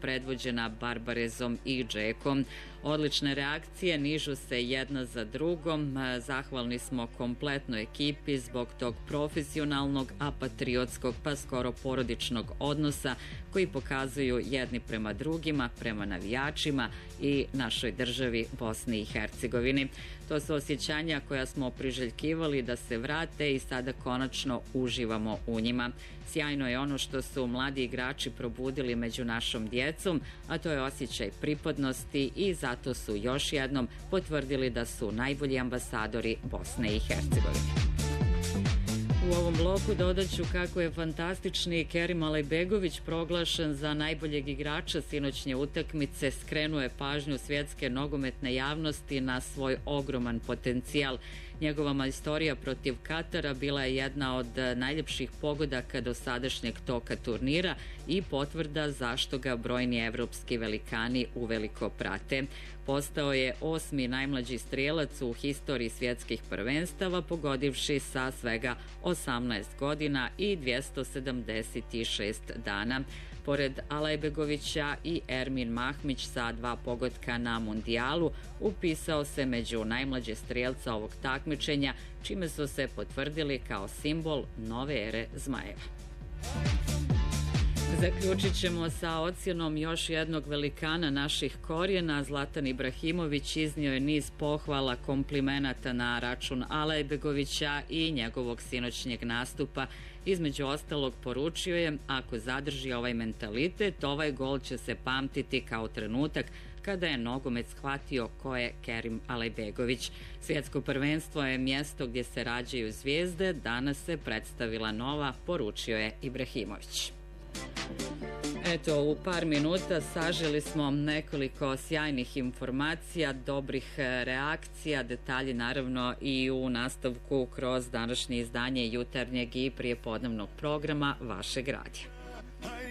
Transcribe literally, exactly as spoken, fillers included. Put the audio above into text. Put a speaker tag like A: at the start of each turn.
A: predvođena Barbarezom i Džekom. Odlične reakcije nižu se jedna za drugom. Zahvalni smo kompletnoj ekipi zbog tog profesionalnog, a patriotskog pa skoro porodičnog odnosa koji pokazuju jedni prema drugima, prema navijačima i našoj državi Bosni i Hercegovini. To su osjećanja koja smo priželjkivali da se vrate i sada konačno uživamo u njima. Sjajno je ono što su mladi igrači probudili među našom djecom, a to je osjećaj pripadnosti i zato su još jednom potvrdili da su najbolji ambasadori Bosne i Hercegovine. U ovom bloku dodaću kako je fantastični Kerim Alajbegović proglašen za najboljeg igrača sinoćnje utakmice, skrenuo je pažnju svjetske nogometne javnosti na svoj ogroman potencijal. Njegova majstorija protiv Katara bila je jedna od najljepših pogodaka do sadašnjeg toka turnira i potvrda zašto ga brojni evropski velikani uveliko prate. Postao je osmi najmlađi strijelac u historiji svjetskih prvenstava, pogodivši sa svega osamnaest godina i dvjesto sedamdeset šest dana. Pored Alajbegovića i Ermin Mahmić sa dva pogotka na mundijalu upisao se među najmlađe strijelca ovog takmičenja, čime su se potvrdili kao simbol nove ere Zmajeva. Zaključit ćemo sa ocjenom još jednog velikana naših korijena. Zlatan Ibrahimović iznio je niz pohvala, komplimenata na račun Alajbegovića i njegovog sinoćnjeg nastupa. Između ostalog poručio je, ako zadrži ovaj mentalitet, ovaj gol će se pamtiti kao trenutak kada je nogomet shvatio ko je Kerim Alajbegović. Svjetsko prvenstvo je mjesto gdje se rađaju zvijezde, danas se predstavila nova, poručio je Ibrahimović. Eto, u par minuta saželi smo nekoliko sjajnih informacija, dobrih reakcija, detalji naravno i u nastavku kroz današnje izdanje jutarnjeg i prijepodnevnog programa vašeg radija.